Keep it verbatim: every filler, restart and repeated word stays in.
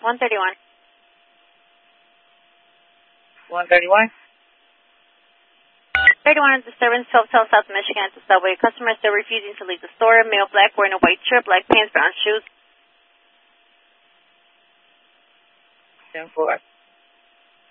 one thirty-one. one thirty-one? thirty-one is disturbance, twelve South South Michigan at the subway. Customer still refusing to leave the store. Male black wearing a white shirt, black pants, brown shoes. ten four.